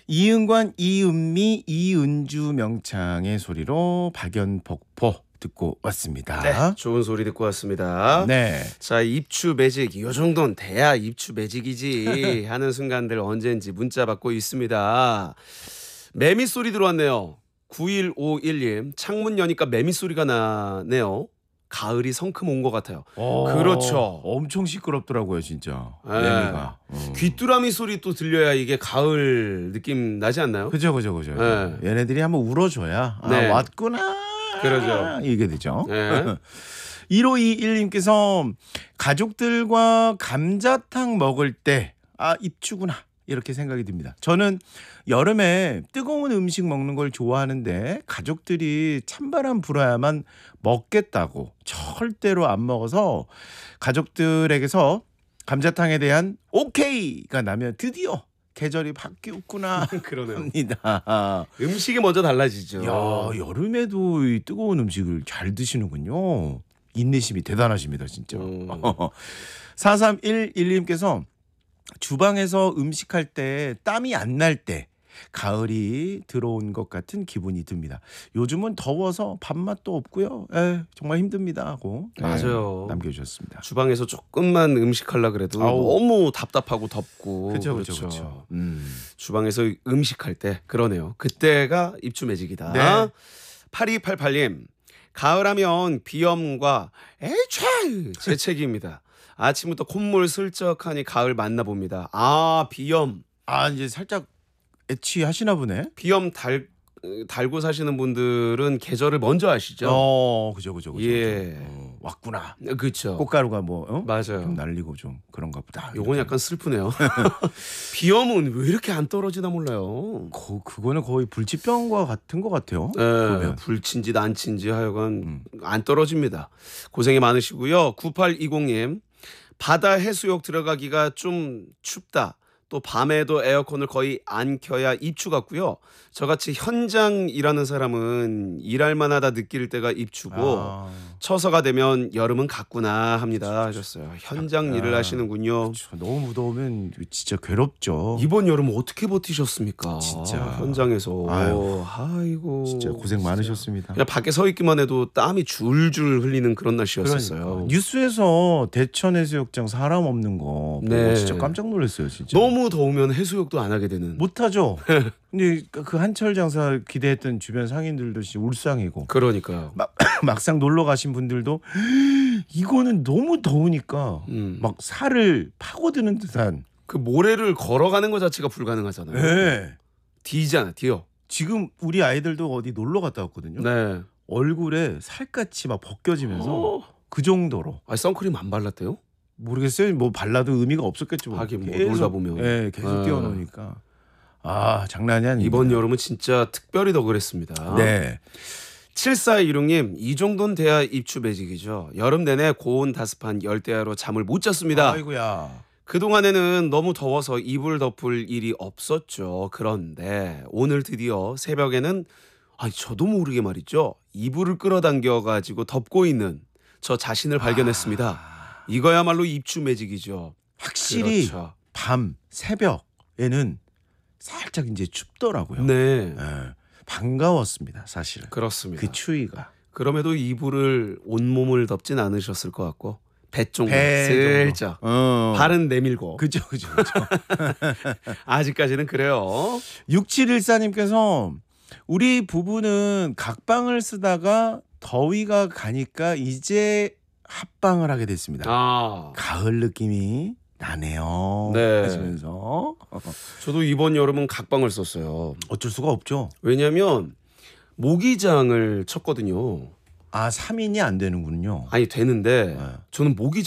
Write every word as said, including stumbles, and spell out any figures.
이은관, 이은미, 이은주 명창의 소리로 박연폭포 듣고 왔습니다. 네, 좋은 소리 듣고 왔습니다. 네. 자, 입추 매직 이 정도는 돼야 입추 매직이지 하는 순간들 언제인지 문자 받고 있습니다. 매미 소리 들어왔네요. 구일오일 님 창문 여니까 매미 소리가 나네요. 가을이 성큼 온 것 같아요. 오, 그렇죠. 엄청 시끄럽더라고요, 진짜. 네. 매미가. 어. 귀뚜라미 소리 또 들려야 이게 가을 느낌 나지 않나요? 그죠, 그죠, 그죠. 네. 얘네들이 한번 울어줘야 네. 아, 왔구나. 그러죠. 이게 되죠. 네. 일오이일 님께서 가족들과 감자탕 먹을 때 아, 입추구나. 이렇게 생각이 듭니다. 저는 여름에 뜨거운 음식 먹는 걸 좋아하는데 가족들이 찬바람 불어야만 먹겠다고 절대로 안 먹어서 가족들에게서 감자탕에 대한 오케이가 나면 드디어 계절이 바뀌었구나 그러네요. 합니다. 음식이 먼저 달라지죠. 야, 여름에도 이 뜨거운 음식을 잘 드시는군요. 인내심이 대단하십니다, 진짜. 음. 사삼일일 님께서 주방에서 음식할 때 땀이 안 날 때 가을이 들어온 것 같은 기분이 듭니다. 요즘은 더워서 밥맛도 없고요. 에, 정말 힘듭니다 하고 네, 맞아요. 남겨주셨습니다. 주방에서 조금만 음식하려고 그래도 아우. 너무 답답하고 덥고 그렇죠, 그렇죠, 그렇죠. 음. 주방에서 음식할 때 그러네요. 그때가 입추 매직이다. 네. 팔이팔팔 님 가을하면 비염과 에이차 재채기입니다. 아침부터 콧물 슬쩍하니 가을 만나봅니다. 아, 비염. 아, 이제 살짝 애취하시나 보네. 비염 달 달고 사시는 분들은 계절을 먼저 아시죠? 어, 그죠, 그죠, 그죠. 예. 어, 왔구나. 그렇죠. 꽃가루가 뭐 어? 맞아요. 좀 날리고 좀 그런가 보다. 요건 약간 슬프네요. 비염은 왜 이렇게 안 떨어지나 몰라요. 거, 그거는 거의 불치병과 같은 것 같아요. 네, 보면. 불친지 난친지 하여간 음. 안 떨어집니다. 고생이 많으시고요. 구팔이공 님 바다 해수욕 들어가기가 좀 춥다. 또 밤에도 에어컨을 거의 안 켜야 입추 같고요. 저같이 현장 일하는 사람은 일할 만하다 느낄 때가 입추고 아, 처서가 되면 여름은 갔구나 합니다 하셨어요. 현장 아, 일을 하시는군요. 그쵸. 너무 무더우면 진짜 괴롭죠. 이번 여름 어떻게 버티셨습니까? 진짜. 현장에서. 아유, 아이고. 진짜 고생 진짜. 많으셨습니다. 그냥 밖에 서 있기만 해도 땀이 줄줄 흘리는 그런 날씨였었어요. 그러니까. 뉴스에서 대천 해수욕장 사람 없는 거 보고 네. 진짜 깜짝 놀랐어요, 진짜. 너무 더우면 해수욕도 안 하게 되는. 못하죠. 근데 그 한철 장사 기대했던 주변 상인들도 진짜 울상이고 그러니까요. 막, 막상 놀러 가신 분들도 이거는 너무 더우니까 음. 막 살을 파고드는 듯한. 그 모래를 걸어가는 것 자체가 불가능하잖아요. 네. 디잖아, 디어. 지금 우리 아이들도 어디 놀러 갔다 왔거든요. 네. 얼굴에 살갗이 막 벗겨지면서 어. 그 정도로. 아, 선크림 안 발랐대요? 모르겠어요. 뭐 발라도 의미가 없었겠죠. 뭐. 하긴 뭐 계속, 놀다 보면. 예, 계속 네. 뛰어노니까. 아, 장난이 아니에요. 이번 여름은 진짜 특별히 더 그랬습니다. 네. 칠사이육 님 이 정도는 돼야 입추 매직이죠. 여름 내내 고온다습한 열대야로 잠을 못 잤습니다. 아이고야. 그동안에는 너무 더워서 이불 덮을 일이 없었죠. 그런데 오늘 드디어 새벽에는 아니 저도 모르게 말이죠. 이불을 끌어당겨 가지고 덮고 있는 저 자신을 발견했습니다. 아, 이거야말로 입추 매직이죠. 확실히 그렇죠. 밤 새벽에는 살짝 이제 춥더라고요. 네. 예, 반가웠습니다, 사실은. 그렇습니다. 그 추위가. 그럼에도 이불을 온몸을 덮진 않으셨을 것 같고 배 쪽만 배 슬쩍 어. 발은 내밀고 그죠, 그죠, 그죠. 아직까지는 그래요. 육칠일사 님께서 우리 부부는 각방을 쓰다가 더위가 가니까 이제 합방을 하게 됐습니다. 아, 가을 느낌이 나네요. 네. 하시면서 저도 이번 여름은 각방을 썼어요. 어쩔 수가 없죠. 왜냐하면 모기장을 쳤거든요. 아, 삼 인이 안 되는군요. 아니 되는데 네. 저는 모기장